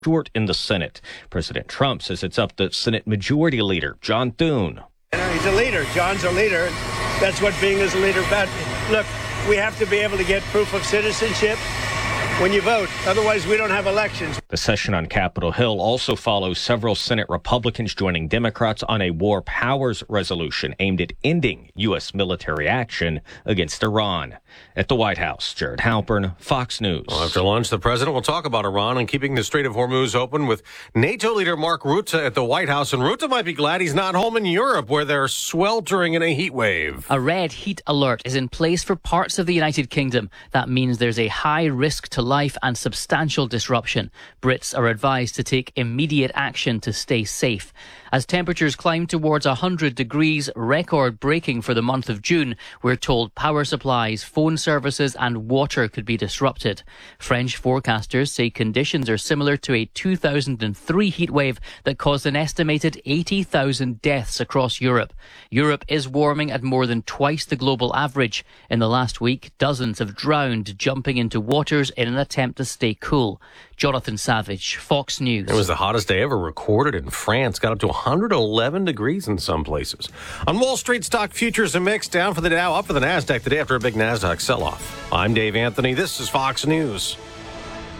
short in the Senate. President Trump says it's up to Senate Majority Leader John Thune. He's a leader. John's a leader. That's what being as a leader about. Look, we have to be able to get proof of citizenship when you vote. Otherwise, we don't have elections. The session on Capitol Hill also follows several Senate Republicans joining Democrats on a war powers resolution aimed at ending U.S. military action against Iran. At the White House, Jared Halpern, Fox News. Well, after lunch, the president will talk about Iran and keeping the Strait of Hormuz open with NATO leader Mark Rutte at the White House. And Rutte might be glad he's not home in Europe, where they're sweltering in a heat wave. A red heat alert is in place for parts of the United Kingdom. That means there's a high risk to life and substantial disruption. Brits are advised to take immediate action to stay safe. As temperatures climb towards 100 degrees, record-breaking for the month of June, we're told power supplies, phone services and water could be disrupted. French forecasters say conditions are similar to a 2003 heatwave that caused an estimated 80,000 deaths across Europe. Europe is warming at more than twice the global average. In the last week, dozens have drowned jumping into waters in an attempt to stay cool. Jonathan Savage, Fox News. It was the hottest day ever recorded in France. Got up to 111 degrees in some places. On Wall Street, stock futures are mixed. Down for the Dow, up for the NASDAQ today after a big NASDAQ sell-off. I'm Dave Anthony. This is Fox News.